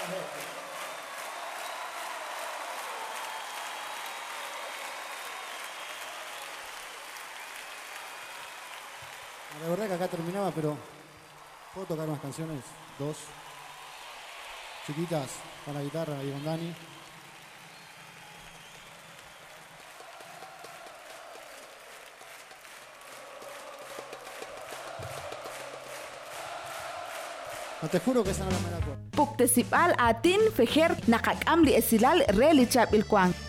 La verdad que acá terminaba, pero puedo tocar unas canciones, dos, chiquitas, con la guitarra y con Dani. No, te juro que esa no la me la acuerdo. Puktesipal atin feher nakakam li esilal relichap ilkwang.